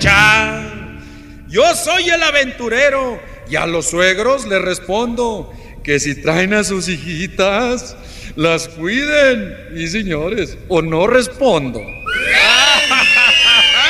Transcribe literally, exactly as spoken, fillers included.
aprovechar. Yo soy el aventurero y a los suegros les respondo que si traen a sus hijitas, las cuiden. Y señores, o no respondo.